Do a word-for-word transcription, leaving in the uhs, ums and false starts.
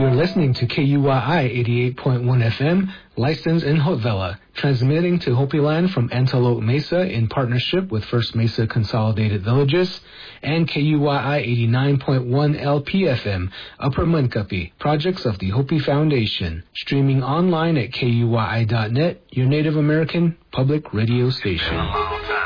You're listening to K U Y I eighty-eight point one F M, licensed in Haute Villa, transmitting to Hopi Land from Antelope Mesa in partnership with First Mesa Consolidated Villages, and K U Y I eighty-nine point one L P F M, Upper Munkapi, projects of the Hopi Foundation, streaming online at K U Y I dot net, your Native American public radio station.